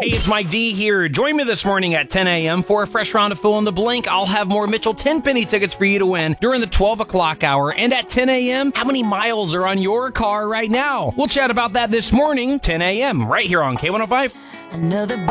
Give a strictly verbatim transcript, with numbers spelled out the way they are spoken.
Hey, it's Mike D here. Join me this morning at ten a.m. for a fresh round of Fill in the Blank. I'll have more Mitchell ten-penny tickets for you to win during the twelve o'clock hour. And at ten a.m., how many miles are on your car right now? We'll chat about that this morning, ten a.m., right here on K one oh five. Another